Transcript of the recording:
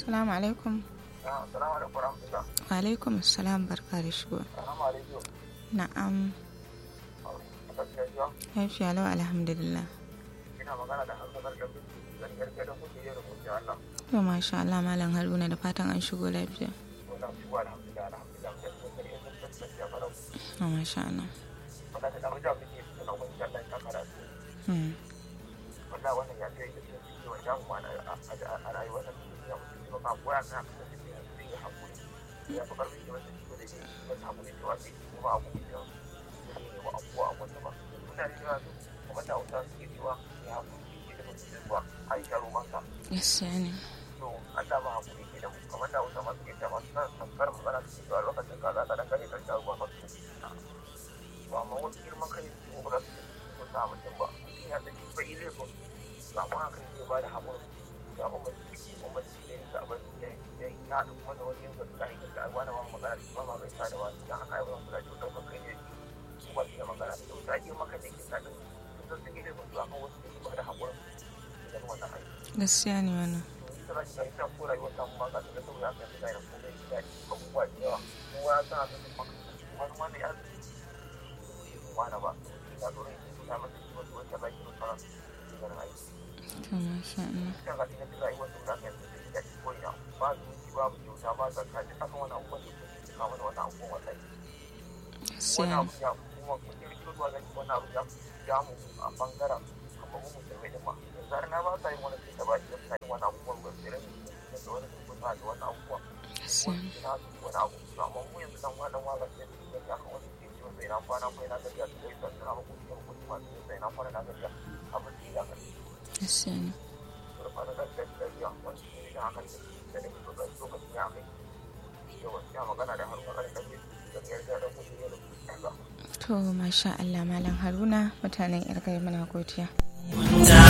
Assalamu alaikum. Assalamu alaikum warahmatullah. Wa alaikum assalam, barka da shigo. Assalamu alaikum. Na'am. Lafiya lau alhamdulillah. Ina magana da Hamza da zan yarda da kuke yau da kuke Allah. To masha Allah Malam Haruna, da fatan an shigo lafiya. Wannan shi wa alhamdulillah To masha Allah. Wannan da mu jawo kike suna wani Allah ya kara su. Wannan ya kai da shi wa jamu mana a rayuwar da ya mutu ba ko ya kan da shi ya hakuri. Ya fa karbi da wani shi da shi ba hakuri da wani kuma abu da ne ba abuwa wanda ba. Mutane da su kuma da wata su cewa ya hakuri da mutum ba ai karo maka. Gaskiya ne. To Allah ba hakuri ke da mu kamar da wata masu yadda masu tsakar magana su cewa lokacin kaza da kare da sharuwa masu ba ma wasu girman kai ko ba su sa mutum ba ya da ba ile ko ba ma haka ne ba da hakuri ya kuma ne da abin da ya da kuma da wani yanzu da yake da wani magana da ba bai sa da wani dan haka yawan kula da daukar kai ne ba da magana da ta girman kai ke sa da su suke da wasu amma wasu ke ba da hakuri da wannan aiki Gaskiya ne wannan. ita ko rayuwar ta kuma ga da saboda haka da da kuma da abubuwa da yawa kowa ya san da kuma wani ya wani ba ina dole ne ta mata wasu wata bai da fara da aiki To masha Allah. ta ga da rayuwar ta da da ko ina ba su ba mu ta ba ta ka ta kan wannan abubuwa da ka mana wannan abubuwa da Gaskiya wannan ne. ya kuma ku ji ruwa ga wannan abu ya mu a bangaren amma mu da mai da ma zar na ba ta yi wani da ba shi da wannan abubuwan ba sai da wani kuma da wannan abubuwa Gaskiya ne. ina su wani abu amma mu yanzu dan wannan wala sai da ya kan wani ke ciwo sai na kwana ko ina da ya sai da na mu kuma kuma sai na kwana da ga abin da ya kan Gaskiya ne. to fara da ya wani ne da haka da ne ko da lokacin ya kai yawa ya magana da har magana da yarda da ku ne da To masha Allah Malam Haruna, mutanen Yarkai muna godiya.